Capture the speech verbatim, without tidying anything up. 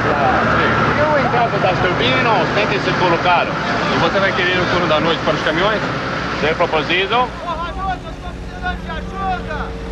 E o entrave das turbinas tem que ser colocado. E você vai querer o turno da noite para os caminhões? Se for possível. Ô, Ranucci, eu estou precisando de ajuda!